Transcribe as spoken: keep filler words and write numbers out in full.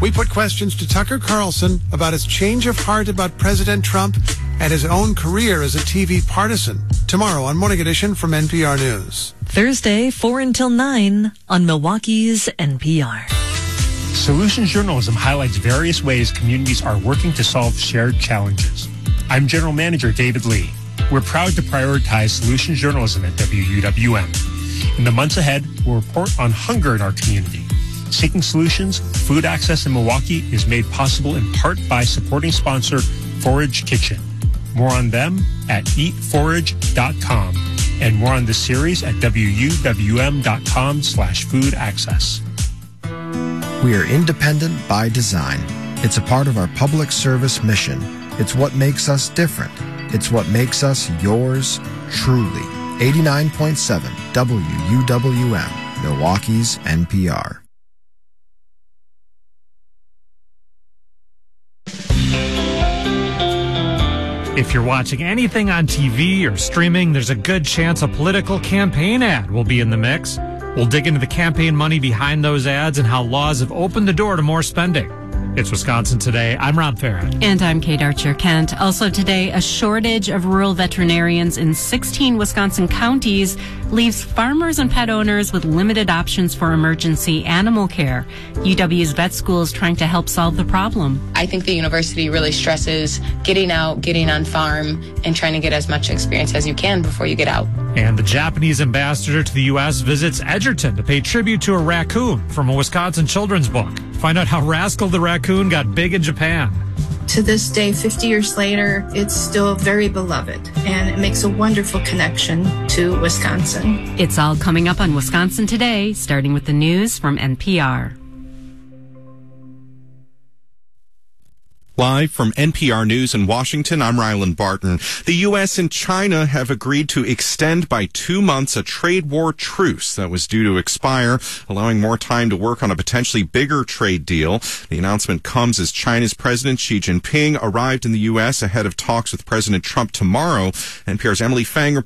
We put questions to Tucker Carlson about his change of heart about President Trump and his own career as a T V partisan. Tomorrow on Morning Edition from N P R News. Thursday, four until nine on Milwaukee's N P R. Solutions Journalism highlights various ways communities are working to solve shared challenges. I'm General Manager David Lee. We're proud to prioritize solutions journalism at W U W M. In the months ahead, we'll report on hunger in our community. Seeking Solutions, food access in Milwaukee is made possible in part by supporting sponsor Forage Kitchen. More on them at eat forage dot com and more on this series at W U W M dot com slash food access. We are independent by design. It's a part of our public service mission. It's what makes us different. It's what makes us yours truly. eighty-nine point seven W U W M, Milwaukee's N P R. If you're watching anything on T V or streaming, there's a good chance a political campaign ad will be in the mix. We'll dig into the campaign money behind those ads and how laws have opened the door to more spending. It's Wisconsin Today. I'm Rob Farrett. And I'm Kate Archer-Kent. Also today, a shortage of rural veterinarians in sixteen Wisconsin counties leaves farmers and pet owners with limited options for emergency animal care. U W's vet school is trying to help solve the problem. I think the university really stresses getting out, getting on farm, and trying to get as much experience as you can before you get out. And the Japanese ambassador to the U S visits Edgerton to pay tribute to a raccoon from a Wisconsin children's book. Find out how Rascal the raccoon got big in Japan. To this day, fifty years later, it's still very beloved, and it makes a wonderful connection to Wisconsin. It's all coming up on Wisconsin Today, starting with the news from N P R. Live from N P R News in Washington, I'm Ryland Barton. The U S and China have agreed to extend by two months a trade war truce that was due to expire, allowing more time to work on a potentially bigger trade deal. The announcement comes as China's President Xi Jinping arrived in the U S ahead of talks with President Trump tomorrow. N P R's Emily Fang reports